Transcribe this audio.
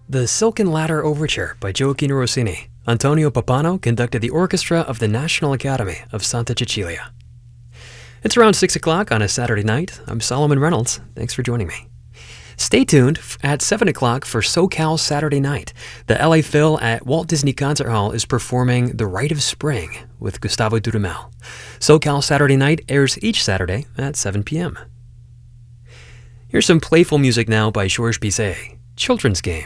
The Silken Ladder Overture by Gioacchino Rossini. Antonio Pappano conducted the orchestra of the National Academy of Santa Cecilia. It's around 6 o'clock on a Saturday night. I'm Solomon Reynolds. Thanks for joining me. Stay tuned at 7 o'clock for SoCal Saturday Night. The LA Phil at Walt Disney Concert Hall is performing The Rite of Spring with Gustavo Dudamel. SoCal Saturday Night airs each Saturday at 7 p.m. Here's some playful music now by Georges Bizet, Children's Game.